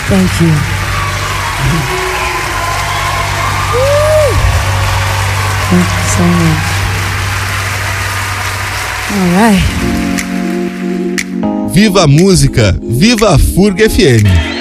Thank you. Thank you so much. All right. Viva a música, viva a FURG FM.